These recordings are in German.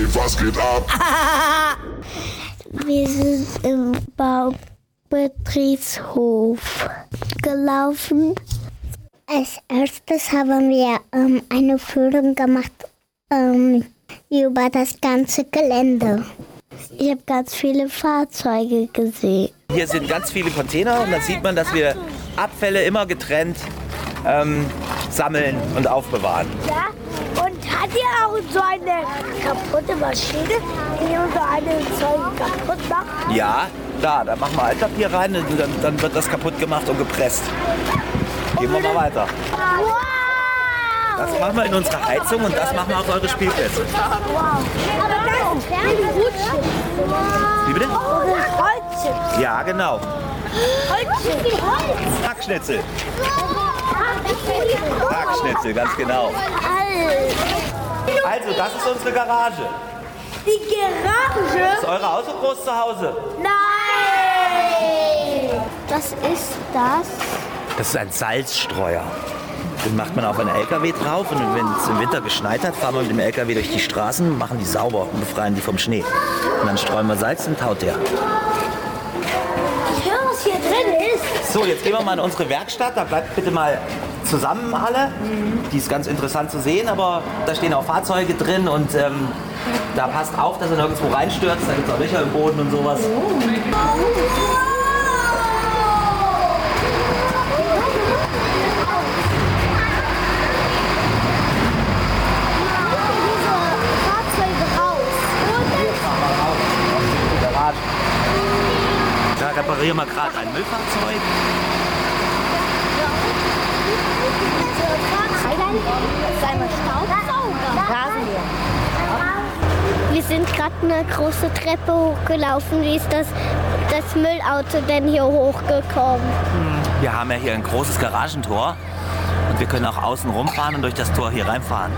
was geht ab? Wir sind im Baubetriebshof gelaufen. Als erstes haben wir eine Führung gemacht über das ganze Gelände. Ich habe ganz viele Fahrzeuge gesehen. Hier sind ganz viele Container und dann sieht man, dass wir Abfälle immer getrennt sammeln und aufbewahren. Ja, und hat ihr auch so eine kaputte Maschine, die so eine Zeug kaputt macht? Ja, da machen wir Altpapier rein und dann wird das kaputt gemacht und gepresst. Gehen wir mal weiter. Wow! Das machen wir in unserer Heizung und das machen wir auf eure Spielplätze. Wow. Aber das ist Holzchips. Wie bitte? Holzchips. Ja, genau. Holzchips. Hackschnitzel. Hackschnitzel, ganz genau. Also, das ist unsere Garage. Die Garage? Ist eure auch so groß zu Hause? Nein! Was ist das? Das ist ein Salzstreuer. Den macht man auf einen LKW drauf und wenn es im Winter geschneit hat, fahren wir mit dem LKW durch die Straßen, machen die sauber und befreien die vom Schnee. Und dann streuen wir Salz und taut der. Ich höre, was hier drin ist. So, jetzt gehen wir mal in unsere Werkstatt. Da bleibt bitte mal zusammen alle. Die ist ganz interessant zu sehen, aber da stehen auch Fahrzeuge drin und da passt auf, dass er nirgendwo reinstürzt. Da gibt es auch Löcher im Boden und sowas. Da reparieren wir gerade ein Müllfahrzeug. Wir sind gerade eine große Treppe hochgelaufen. Wie ist das Müllauto denn hier hochgekommen? Wir haben ja hier ein großes Garagentor und wir können auch außen rumfahren und durch das Tor hier reinfahren.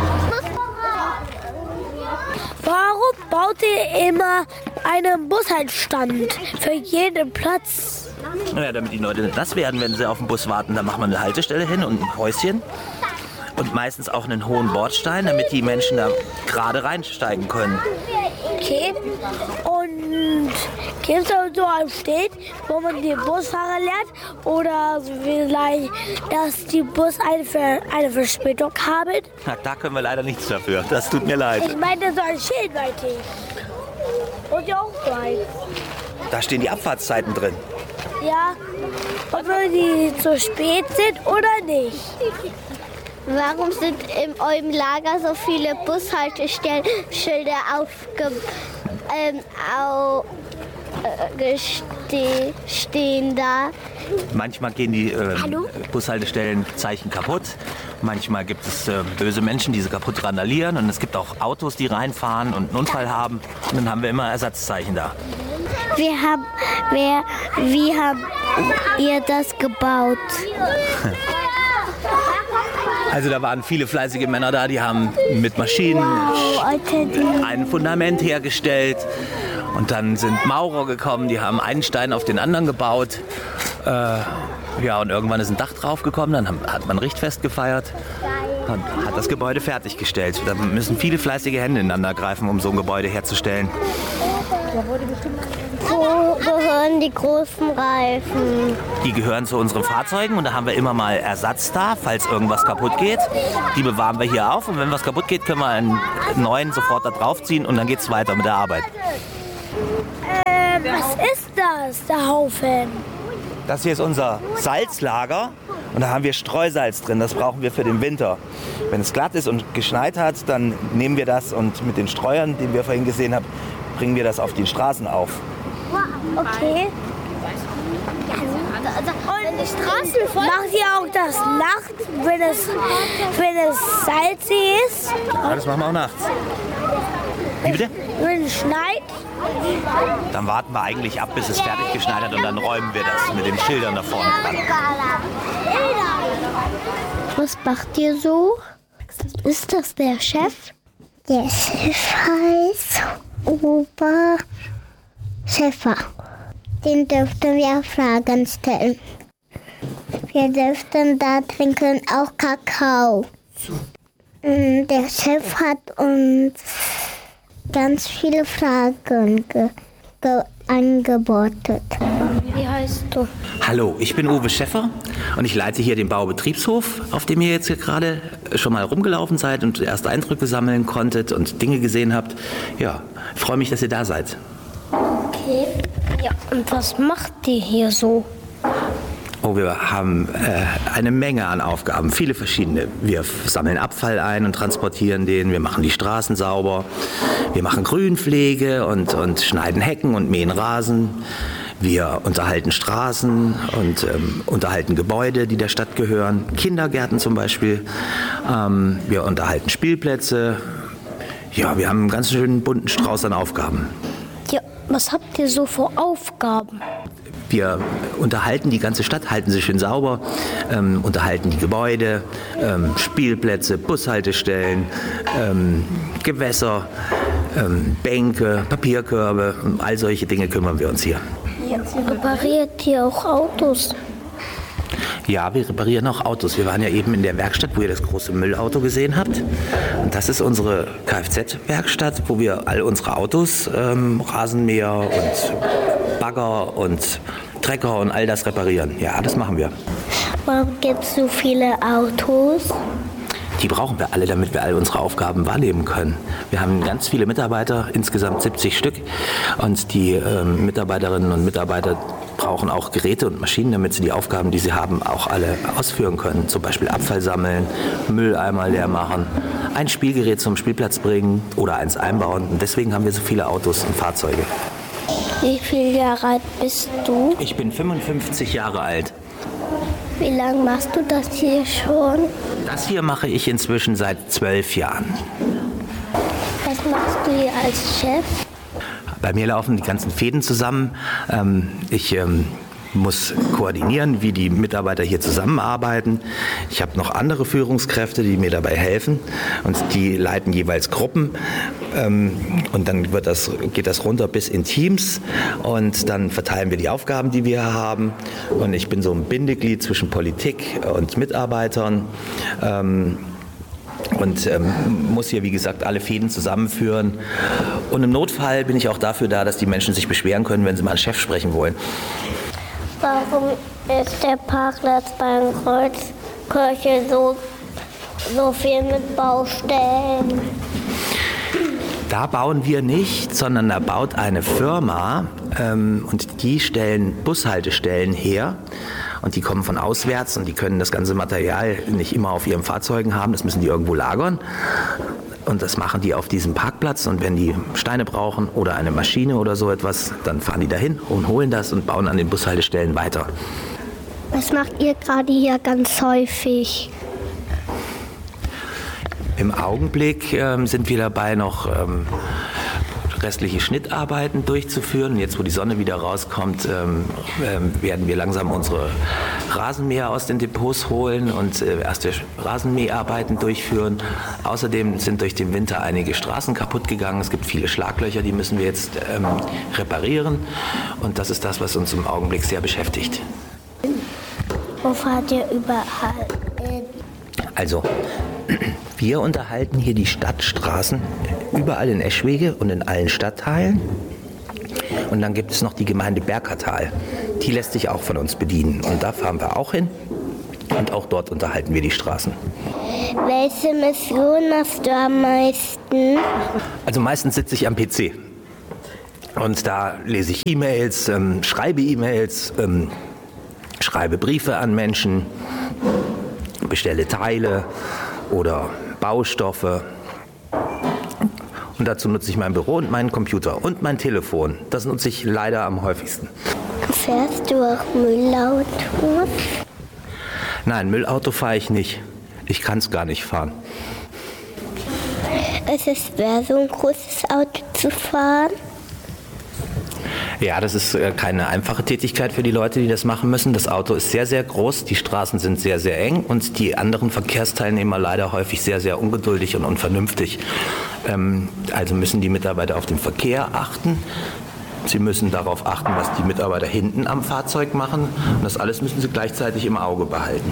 Warum baut ihr immer einen Bushaltstand für jeden Platz? Naja, damit die Leute nicht nass werden, wenn sie auf den Bus warten. Dann macht man eine Haltestelle hin und ein Häuschen. Und meistens auch einen hohen Bordstein, damit die Menschen da gerade reinsteigen können. Okay. Und gibt es so einen Steht, wo man die Busfahrer lernt? Oder vielleicht, dass die Bus eine Verspätung haben? Na, da können wir leider nichts dafür. Das tut mir leid. Ich meine, so ein Schild weiter. Und ja auch rein. Da stehen die Abfahrtszeiten drin. Ja. Ob die zu spät sind oder nicht. Warum sind in eurem Lager so viele Bushaltestellenschilder stehen da? Manchmal gehen die Bushaltestellenzeichen kaputt. Manchmal gibt es böse Menschen, die sie kaputt randalieren. Und es gibt auch Autos, die reinfahren und einen Unfall haben. Und dann haben wir immer Ersatzzeichen da. Wie habt ihr das gebaut? Also da waren viele fleißige Männer da, die haben mit Maschinen ein Fundament hergestellt. Und dann sind Maurer gekommen, die haben einen Stein auf den anderen gebaut. Ja, und irgendwann ist ein Dach drauf gekommen, dann hat man Richtfest gefeiert und hat das Gebäude fertiggestellt. Da müssen viele fleißige Hände ineinander greifen, um so ein Gebäude herzustellen. Wo gehören die großen Reifen? Die gehören zu unseren Fahrzeugen und da haben wir immer mal Ersatz da, falls irgendwas kaputt geht. Die bewahren wir hier auf und wenn was kaputt geht, können wir einen neuen sofort da draufziehen und dann geht es weiter mit der Arbeit. Was ist das, der Haufen? Das hier ist unser Salzlager und da haben wir Streusalz drin, das brauchen wir für den Winter. Wenn es glatt ist und geschneit hat, dann nehmen wir das und mit den Streuern, die wir vorhin gesehen haben, bringen wir das auf die Straßen auf. Okay. Und die Straßen voll. Macht ihr auch das nachts, wenn es salzig ist? Ja, das machen wir auch nachts. Wie bitte? Wenn es schneit? Dann warten wir eigentlich ab, bis es fertig geschneit hat und dann räumen wir das mit den Schildern da vorne dran. Was macht ihr so? Ist das der Chef? Der Chef heißt Oberschäfer. Den dürften wir Fragen stellen. Wir dürften da trinken auch Kakao. Der Chef hat uns ganz viele Fragen angebordet. Wie heißt du? Hallo, ich bin Uwe Schäffer und ich leite hier den Baubetriebshof, auf dem ihr jetzt hier gerade schon mal rumgelaufen seid und erste Eindrücke sammeln konntet und Dinge gesehen habt. Ja, ich freue mich, dass ihr da seid. Okay. Ja, und was macht ihr hier so? Oh, wir haben eine Menge an Aufgaben, viele verschiedene. Wir sammeln Abfall ein und transportieren den, wir machen die Straßen sauber, wir machen Grünpflege und schneiden Hecken und mähen Rasen. Wir unterhalten Straßen und unterhalten Gebäude, die der Stadt gehören, Kindergärten zum Beispiel. Wir unterhalten Spielplätze. Ja, wir haben einen ganz schönen bunten Strauß an Aufgaben. Ja, was habt ihr so für Aufgaben? Wir unterhalten die ganze Stadt, halten sie schön sauber, unterhalten die Gebäude, Spielplätze, Bushaltestellen, Gewässer, Bänke, Papierkörbe, um all solche Dinge kümmern wir uns hier. Ja, repariert ihr auch Autos? Ja, wir reparieren auch Autos. Wir waren ja eben in der Werkstatt, wo ihr das große Müllauto gesehen habt. Und das ist unsere Kfz-Werkstatt, wo wir all unsere Autos, Rasenmäher und Bagger und Trecker und all das reparieren. Ja, das machen wir. Warum gibt es so viele Autos? Die brauchen wir alle, damit wir all unsere Aufgaben wahrnehmen können. Wir haben ganz viele Mitarbeiter, insgesamt 70 Stück. Und die Mitarbeiterinnen und Mitarbeiter brauchen auch Geräte und Maschinen, damit sie die Aufgaben, die sie haben, auch alle ausführen können. Zum Beispiel Abfall sammeln, Mülleimer leer machen, ein Spielgerät zum Spielplatz bringen oder eins einbauen. Und deswegen haben wir so viele Autos und Fahrzeuge. Wie viele Jahre alt bist du? Ich bin 55 Jahre alt. Wie lange machst du das hier schon? Das hier mache ich inzwischen seit 12 Jahren. Was machst du hier als Chef? Bei mir laufen die ganzen Fäden zusammen. Ich muss koordinieren, wie die Mitarbeiter hier zusammenarbeiten. Ich habe noch andere Führungskräfte, die mir dabei helfen und die leiten jeweils Gruppen und dann geht das runter bis in Teams und dann verteilen wir die Aufgaben, die wir haben und ich bin so ein Bindeglied zwischen Politik und Mitarbeitern. Und muss hier, wie gesagt, alle Fäden zusammenführen. Und im Notfall bin ich auch dafür da, dass die Menschen sich beschweren können, wenn sie mal einen Chef sprechen wollen. Warum ist der Parkplatz beim Kreuzkirche so viel mit Baustellen? Da bauen wir nicht, sondern da baut eine Firma und die stellen Bushaltestellen her. Und die kommen von auswärts und die können das ganze Material nicht immer auf ihren Fahrzeugen haben. Das müssen die irgendwo lagern. Und das machen die auf diesem Parkplatz. Und wenn die Steine brauchen oder eine Maschine oder so etwas, dann fahren die dahin und holen das und bauen an den Bushaltestellen weiter. Was macht ihr gerade hier ganz häufig? Im Augenblick sind wir dabei, noch restliche Schnittarbeiten durchzuführen. Jetzt, wo die Sonne wieder rauskommt, werden wir langsam unsere Rasenmäher aus den Depots holen und erste Rasenmäharbeiten durchführen. Außerdem sind durch den Winter einige Straßen kaputt gegangen. Es gibt viele Schlaglöcher, die müssen wir jetzt reparieren. Und das ist das, was uns im Augenblick sehr beschäftigt. Wo fahrt ihr überall? Also, wir unterhalten hier die Stadtstraßen überall in Eschwege und in allen Stadtteilen. Und dann gibt es noch die Gemeinde Berkertal. Die lässt sich auch von uns bedienen. Und da fahren wir auch hin. Und auch dort unterhalten wir die Straßen. Welche Mission hast du am meisten? Also meistens sitze ich am PC. Und da lese ich E-Mails, schreibe E-Mails, schreibe Briefe an Menschen, bestelle Teile oder Baustoffe. Und dazu nutze ich mein Büro und meinen Computer und mein Telefon. Das nutze ich leider am häufigsten. Fährst du auch Müllautos? Nein, Müllauto fahre ich nicht. Ich kann es gar nicht fahren. Es ist schwer, so ein großes Auto zu fahren. Ja, das ist keine einfache Tätigkeit für die Leute, die das machen müssen. Das Auto ist sehr, sehr groß, die Straßen sind sehr, sehr eng und die anderen Verkehrsteilnehmer leider häufig sehr, sehr ungeduldig und unvernünftig. Also müssen die Mitarbeiter auf den Verkehr achten. Sie müssen darauf achten, was die Mitarbeiter hinten am Fahrzeug machen. Und das alles müssen sie gleichzeitig im Auge behalten.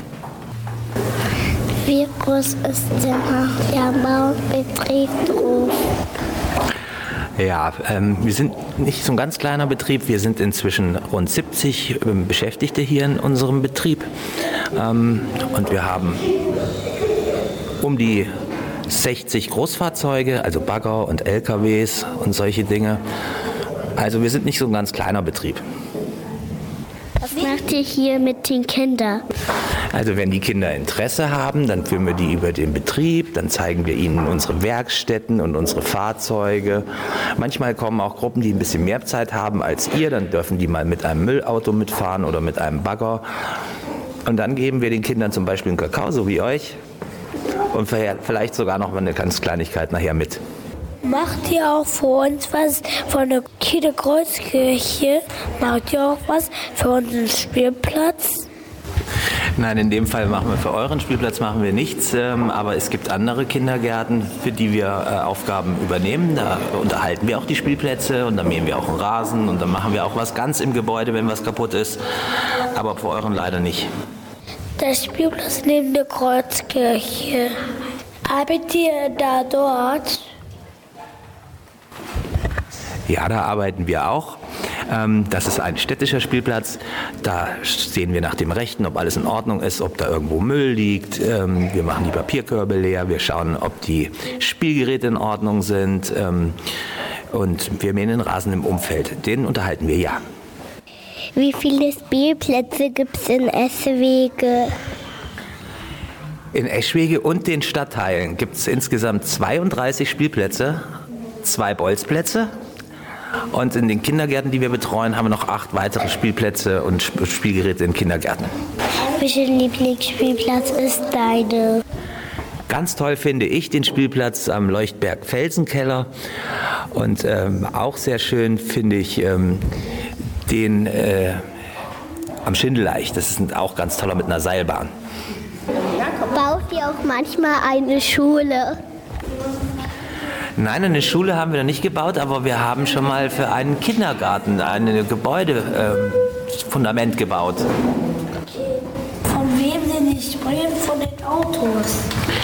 Wie groß ist der Baubetriebshof? Ja, wir sind nicht so ein ganz kleiner Betrieb. Wir sind inzwischen rund 70 Beschäftigte hier in unserem Betrieb. Und wir haben um die 60 Großfahrzeuge, also Bagger und LKWs und solche Dinge. Also wir sind nicht so ein ganz kleiner Betrieb. Was macht ihr hier mit den Kindern? Also wenn die Kinder Interesse haben, dann führen wir die über den Betrieb, dann zeigen wir ihnen unsere Werkstätten und unsere Fahrzeuge. Manchmal kommen auch Gruppen, die ein bisschen mehr Zeit haben als ihr, dann dürfen die mal mit einem Müllauto mitfahren oder mit einem Bagger. Und dann geben wir den Kindern zum Beispiel einen Kakao, so wie euch, und vielleicht sogar noch mal eine ganz Kleinigkeit nachher mit. Macht ihr auch für uns was von der Kieler Kreuzkirche? Macht ihr auch was für unseren Spielplatz? Nein, in dem Fall machen wir für euren Spielplatz machen wir nichts, aber es gibt andere Kindergärten, für die wir Aufgaben übernehmen. Da unterhalten wir auch die Spielplätze und dann mähen wir auch einen Rasen und dann machen wir auch was ganz im Gebäude, wenn was kaputt ist, aber für euren leider nicht. Der Spielplatz neben der Kreuzkirche. Arbeitet ihr da dort? Ja, da arbeiten wir auch. Das ist ein städtischer Spielplatz. Da sehen wir nach dem Rechten, ob alles in Ordnung ist, ob da irgendwo Müll liegt. Wir machen die Papierkörbe leer. Wir schauen, ob die Spielgeräte in Ordnung sind. Und wir mähen den Rasen im Umfeld. Den unterhalten wir, ja. Wie viele Spielplätze gibt es in Eschwege? In Eschwege und den Stadtteilen gibt es insgesamt 32 Spielplätze, 2 Bolzplätze. Und in den Kindergärten, die wir betreuen, haben wir noch 8 weitere Spielplätze und Spielgeräte in Kindergärten. Welcher Lieblingsspielplatz ist deine? Ganz toll finde ich den Spielplatz am Leuchtberg Felsenkeller. Und auch sehr schön finde ich den am Schindeleich. Das ist auch ganz toller mit einer Seilbahn. Baut ihr auch manchmal eine Schule? Nein, eine Schule haben wir noch nicht gebaut, aber wir haben schon mal für einen Kindergarten ein Gebäudefundament gebaut. Von wem sind die Springen von den Autos?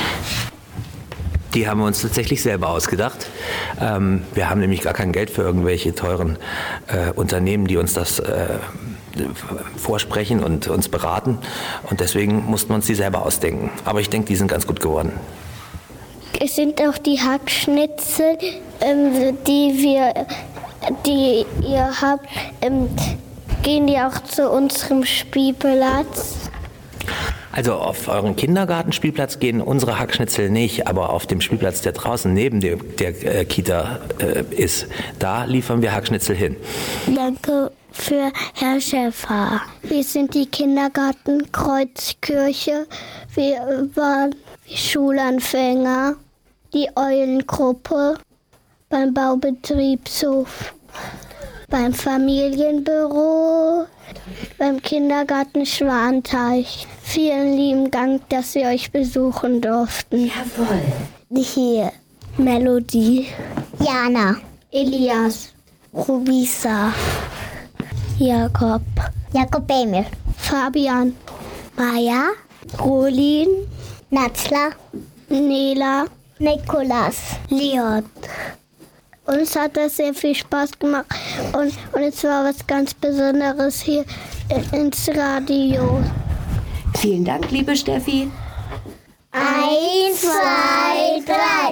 Die haben wir uns tatsächlich selber ausgedacht. Wir haben nämlich gar kein Geld für irgendwelche teuren Unternehmen, die uns das vorsprechen und uns beraten. Und deswegen mussten wir uns die selber ausdenken. Aber ich denke, die sind ganz gut geworden. Es sind auch die Hackschnitzel, die ihr habt, gehen die auch zu unserem Spielplatz? Also auf euren Kindergartenspielplatz gehen unsere Hackschnitzel nicht, aber auf dem Spielplatz, der draußen neben der Kita ist, da liefern wir Hackschnitzel hin. Danke für Herr Schäfer. Wir sind die Kindergarten Kreuzkirche. Wir waren Schulanfänger, die Eulengruppe, beim Baubetriebshof, beim Familienbüro, beim Kindergarten Schwanteich. Vielen lieben Dank, dass wir euch besuchen durften. Jawohl. Hier, Melodie, Jana, Elias, Rubisa, Jakob, Emil, Fabian, Maja, Rolin, Natzla, Nela, Nikolas, Leon. Uns hat das sehr viel Spaß gemacht und es war was ganz Besonderes hier ins Radio. Vielen Dank, liebe Steffi. 1, 2, 3.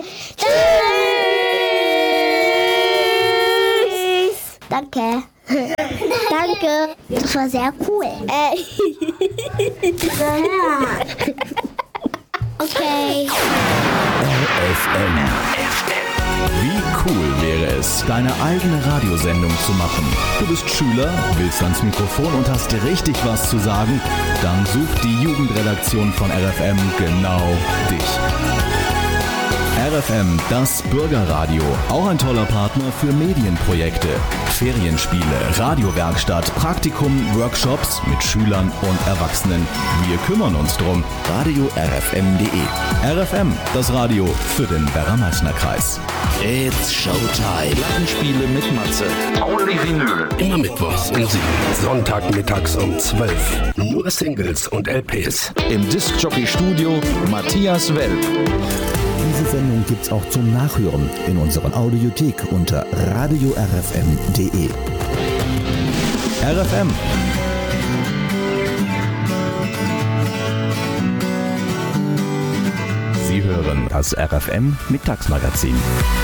Tschüss. Danke. Danke. Das war sehr cool. Okay. RFM. Wie cool wäre es, deine eigene Radiosendung zu machen? Du bist Schüler, willst ans Mikrofon und hast richtig was zu sagen? Dann sucht die Jugendredaktion von RFM genau dich. RFM, das Bürgerradio, auch ein toller Partner für Medienprojekte, Ferienspiele, Radiowerkstatt, Praktikum, Workshops mit Schülern und Erwachsenen. Wir kümmern uns drum. Radio-rfm.de. RFM, das Radio für den Werra-Meißner-Kreis. It's Showtime. Plattenspiele mit Matze. Only Vinyl. Immer mittwochs um 7. Sonntagmittags um 12. Nur Singles und LPs. Im Discjockey-Studio Matthias Welp. Diese Sendung gibt's auch zum Nachhören in unserer Audiothek unter radiorfm.de. RFM. Sie hören das RFM Mittagsmagazin.